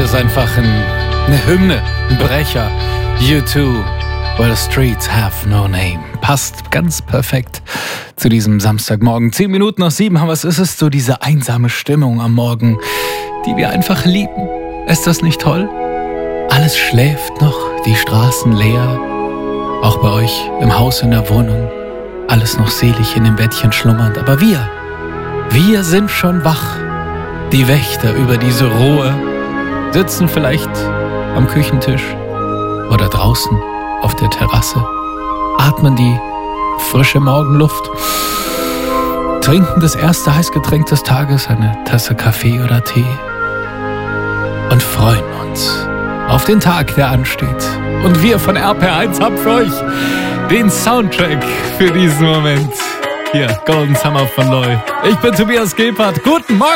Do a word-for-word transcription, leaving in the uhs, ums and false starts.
ist einfach ein, eine Hymne, ein Brecher. U two, Where the Streets Have No Name. Passt ganz perfekt zu diesem Samstagmorgen. Zehn Minuten nach sieben, aber was ist es? So diese einsame Stimmung am Morgen, die wir einfach lieben. Ist das nicht toll? Alles schläft noch, die Straßen leer. Auch bei euch im Haus, in der Wohnung. Alles noch selig in dem Bettchen schlummernd. Aber wir, wir sind schon wach. Die Wächter über diese Ruhe sitzen vielleicht am Küchentisch oder draußen auf der Terrasse, atmen die frische Morgenluft, trinken das erste Heißgetränk des Tages, eine Tasse Kaffee oder Tee und freuen uns auf den Tag, der ansteht. Und wir von R P R eins haben für euch den Soundtrack für diesen Moment. Hier, Golden Summer von Loy. Ich bin Tobias Gebhardt. Guten Morgen!